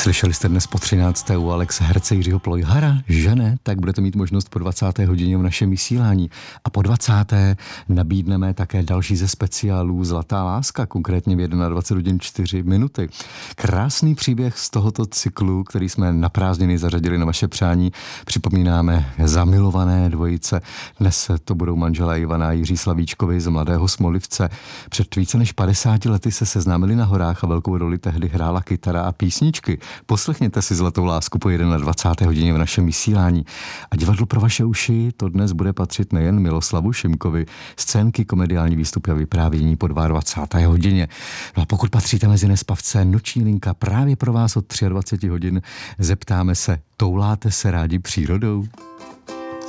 Slyšeli jste dnes po 13. u Alexe Herce Jiřího Plojhara, že ne? Tak budete mít možnost po 20. hodině v našem vysílání. A po 20. nabídneme také další ze speciálů Zlatá láska, konkrétně v 21 hodin 4 minuty. Krásný příběh z tohoto cyklu, který jsme na prázdniny zařadili na vaše přání. Připomínáme zamilované dvojice. Dnes to budou manželé Ivana a Jiří Slavíčkovi z Mladého Smolivce. Před více než 50 lety se seznámili na horách a velkou roli tehdy hrála kytara a písničky. Poslechněte si Zlatou lásku po 21. hodině v našem vysílání. A divadlo pro vaše uši to dnes bude patřit nejen Miloslavu Šimkovi, scénky, komediální výstupy a vyprávění po 22. hodině. No a pokud patříte mezi nespavce, noční linka právě pro vás od 23 hodin. Zeptáme se, touláte se rádi přírodou?